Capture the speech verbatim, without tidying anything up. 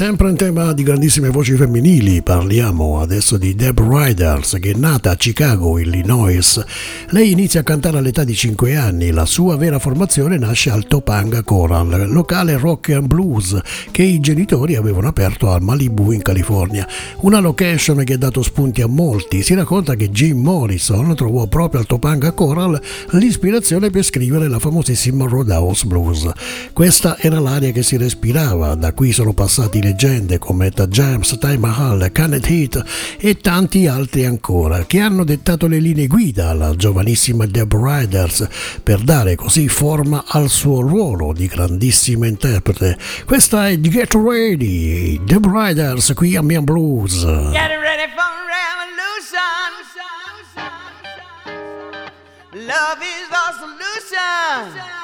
sempre in tema di grandissime voci femminili, parliamo adesso di Deb Riders, che è nata a Chicago, Illinois. Lei inizia a cantare all'età di cinque anni, la sua vera formazione nasce al Topanga Choral, locale rock and blues che i genitori avevano aperto a Malibu in California, una location che ha dato spunti a molti. Si racconta che Jim Morrison trovò proprio al Topanga Choral l'ispirazione per scrivere la famosissima Roadhouse Blues. Questa era l'aria che si respirava, da qui sono passati leggende come Etta James, Taj Mahal, Kenneth Heath e tanti altri ancora, che hanno dettato le linee guida alla giovanissima Deb Riders per dare così forma al suo ruolo di grandissima interprete. Questa è Get Ready, Deb Riders qui a Mian Blues. Get ready for revolution. Love is the solution.